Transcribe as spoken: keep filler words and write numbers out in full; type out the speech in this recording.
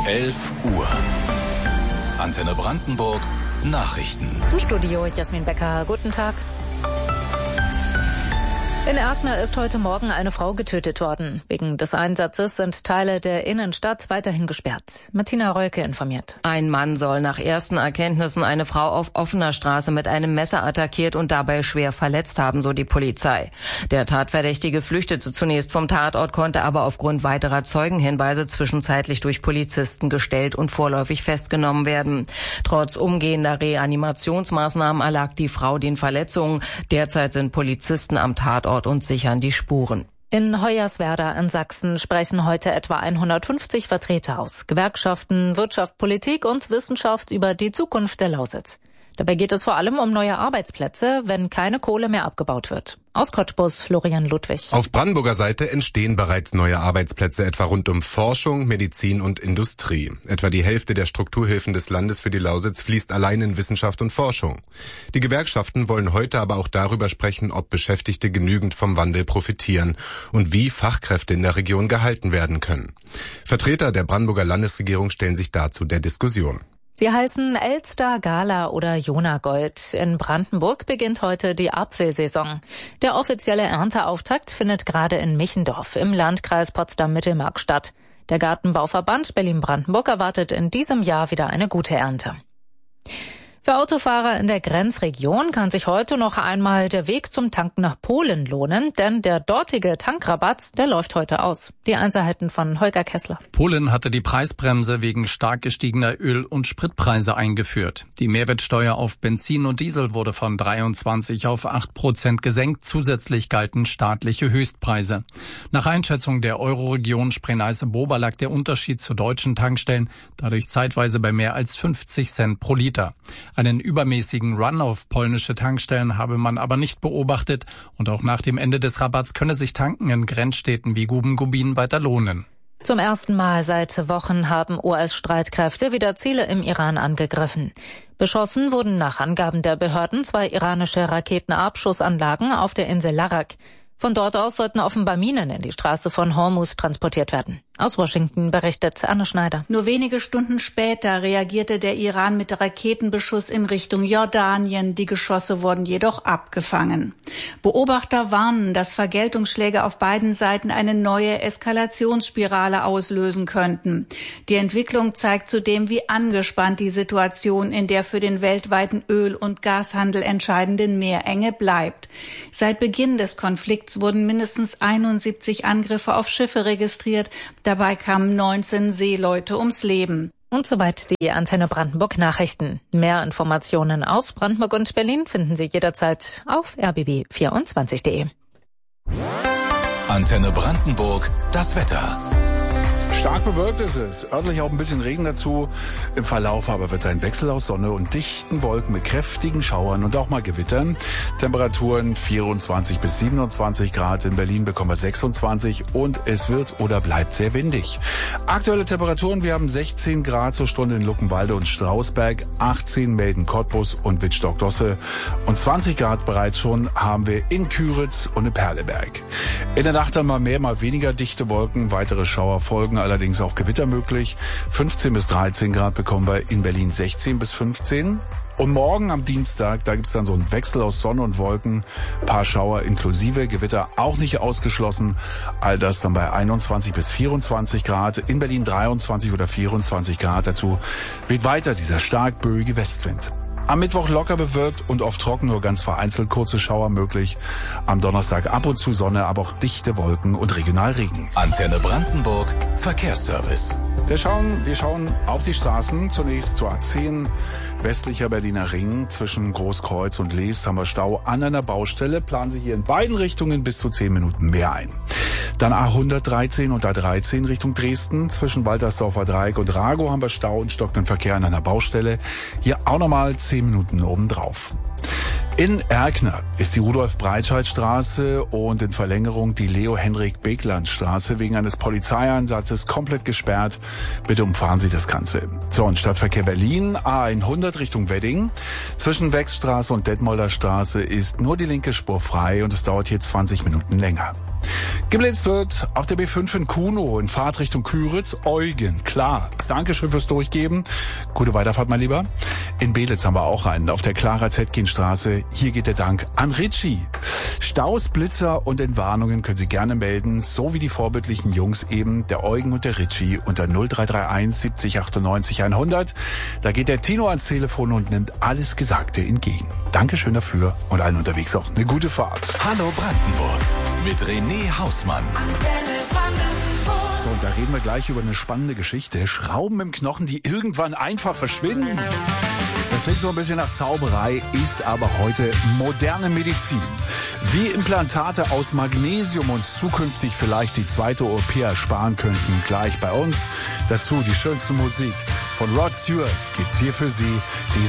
elf Uhr. Antenne Brandenburg, Nachrichten. Im Studio Jasmin Becker, guten Tag. In Erkner ist heute Morgen eine Frau getötet worden. Wegen des Einsatzes sind Teile der Innenstadt weiterhin gesperrt. Martina Reuke informiert. Ein Mann soll nach ersten Erkenntnissen eine Frau auf offener Straße mit einem Messer attackiert und dabei schwer verletzt haben, so die Polizei. Der Tatverdächtige flüchtete zunächst vom Tatort, konnte aber aufgrund weiterer Zeugenhinweise zwischenzeitlich durch Polizisten gestellt und vorläufig festgenommen werden. Trotz umgehender Reanimationsmaßnahmen erlag die Frau den Verletzungen. Derzeit sind Polizisten am Tatort und sichern die Spuren. In Hoyerswerda in Sachsen sprechen heute etwa hundertfünfzig Vertreter aus Gewerkschaften, Wirtschaft, Politik und Wissenschaft über die Zukunft der Lausitz. Dabei geht es vor allem um neue Arbeitsplätze, wenn keine Kohle mehr abgebaut wird. Aus Cottbus, Florian Ludwig. Auf Brandenburger Seite entstehen bereits neue Arbeitsplätze, etwa rund um Forschung, Medizin und Industrie. Etwa die Hälfte der Strukturhilfen des Landes für die Lausitz fließt allein in Wissenschaft und Forschung. Die Gewerkschaften wollen heute aber auch darüber sprechen, ob Beschäftigte genügend vom Wandel profitieren und wie Fachkräfte in der Region gehalten werden können. Vertreter der Brandenburger Landesregierung stellen sich dazu der Diskussion. Sie heißen Elster, Gala oder Jonagold. In Brandenburg beginnt heute die Apfelsaison. Der offizielle Ernteauftakt findet gerade in Michendorf im Landkreis Potsdam-Mittelmark statt. Der Gartenbauverband Berlin-Brandenburg erwartet in diesem Jahr wieder eine gute Ernte. Für Autofahrer in der Grenzregion kann sich heute noch einmal der Weg zum Tanken nach Polen lohnen, denn der dortige Tankrabatt, der läuft heute aus. Die Einzelheiten von Holger Kessler. Polen hatte die Preisbremse wegen stark gestiegener Öl- und Spritpreise eingeführt. Die Mehrwertsteuer auf Benzin und Diesel wurde von dreiundzwanzig auf acht Prozent gesenkt. Zusätzlich galten staatliche Höchstpreise. Nach Einschätzung der Euroregion Spree-Neiße-Bober lag der Unterschied zu deutschen Tankstellen dadurch zeitweise bei mehr als fünfzig Cent pro Liter. Einen übermäßigen Run auf polnische Tankstellen habe man aber nicht beobachtet und auch nach dem Ende des Rabatts könne sich Tanken in Grenzstädten wie Guben-Gubin weiter lohnen. Zum ersten Mal seit Wochen haben U S-Streitkräfte wieder Ziele im Iran angegriffen. Beschossen wurden nach Angaben der Behörden zwei iranische Raketenabschussanlagen auf der Insel Larak. Von dort aus sollten offenbar Minen in die Straße von Hormuz transportiert werden. Aus Washington berichtet Anne Schneider. Nur wenige Stunden später reagierte der Iran mit Raketenbeschuss in Richtung Jordanien. Die Geschosse wurden jedoch abgefangen. Beobachter warnen, dass Vergeltungsschläge auf beiden Seiten eine neue Eskalationsspirale auslösen könnten. Die Entwicklung zeigt zudem, wie angespannt die Situation in der für den weltweiten Öl- und Gashandel entscheidenden Meerenge bleibt. Seit Beginn des Konflikts wurden mindestens einundsiebzig Angriffe auf Schiffe registriert. Dabei kamen neunzehn Seeleute ums Leben. Und soweit die Antenne Brandenburg Nachrichten. Mehr Informationen aus Brandenburg und Berlin finden Sie jederzeit auf r b b vierundzwanzig punkt de. Antenne Brandenburg, das Wetter. Stark bewölkt ist es, örtlich auch ein bisschen Regen dazu. Im Verlauf aber wird es ein Wechsel aus Sonne und dichten Wolken mit kräftigen Schauern und auch mal Gewittern. Temperaturen vierundzwanzig bis siebenundzwanzig Grad, in Berlin bekommen wir sechsundzwanzig und es wird oder bleibt sehr windig. Aktuelle Temperaturen, wir haben sechzehn Grad zur Stunde in Luckenwalde und Strausberg, achtzehn Melden, Cottbus und Wittstock-Dosse und zwanzig Grad bereits schon haben wir in Küritz und in Perleberg. In der Nacht dann mal mehr, mal weniger dichte Wolken, weitere Schauer folgen, allerdings auch Gewitter möglich. fünfzehn bis dreizehn Grad bekommen wir in Berlin, sechzehn bis fünfzehn. Und morgen am Dienstag, da gibt's dann so einen Wechsel aus Sonne und Wolken, paar Schauer inklusive, Gewitter auch nicht ausgeschlossen. All das dann bei einundzwanzig bis vierundzwanzig Grad, in Berlin dreiundzwanzig oder vierundzwanzig Grad. Dazu weht weiter dieser stark böige Westwind. Am Mittwoch locker bewölkt und oft trocken, nur ganz vereinzelt kurze Schauer möglich. Am Donnerstag ab und zu Sonne, aber auch dichte Wolken und regional Regen. Antenne Brandenburg, Verkehrsservice. Wir schauen, wir schauen auf die Straßen. Zunächst zur A zehn, westlicher Berliner Ring. Zwischen Großkreuz und Leest haben wir Stau an einer Baustelle. Planen Sie hier in beiden Richtungen bis zu zehn Minuten mehr ein. Dann A hundertdreizehn und A dreizehn Richtung Dresden. Zwischen Waltersdorfer Dreieck und Rago haben wir Stau und stockenden Verkehr an einer Baustelle. Hier auch nochmal zehn Minuten obendrauf. In Erkner ist die Rudolf-Breitscheid-Straße und in Verlängerung die Leo-Henrik-Beckland-Straße wegen eines Polizeieinsatzes komplett gesperrt. Bitte umfahren Sie das Ganze. So, und Stadtverkehr Berlin, A hundert Richtung Wedding. Zwischen Wechsstraße und Detmolder Straße ist nur die linke Spur frei und es dauert hier zwanzig Minuten länger. Geblitzt wird auf der B fünf in Kuno in Fahrtrichtung Küritz. Eugen, klar. Dankeschön fürs Durchgeben. Gute Weiterfahrt, mein Lieber. In Belitz haben wir auch einen auf der Clara-Zetkin-Straße. Hier geht der Dank an Ritchie. Staus, Blitzer und Entwarnungen können Sie gerne melden, so wie die vorbildlichen Jungs eben, der Eugen und der Ritchie unter null drei drei eins siebzig achtundneunzig hundert. Da geht der Tino ans Telefon und nimmt alles Gesagte entgegen. Dankeschön dafür und allen unterwegs auch eine gute Fahrt. Hallo Brandenburg mit René Hausmann. So, und da reden wir gleich über eine spannende Geschichte. Schrauben im Knochen, die irgendwann einfach verschwinden. Das klingt so ein bisschen nach Zauberei, ist aber heute moderne Medizin. Wie Implantate aus Magnesium uns zukünftig vielleicht die zweite O P ersparen könnten, gleich bei uns. Dazu die schönste Musik von Rod Stewart gibt's hier für Sie. Die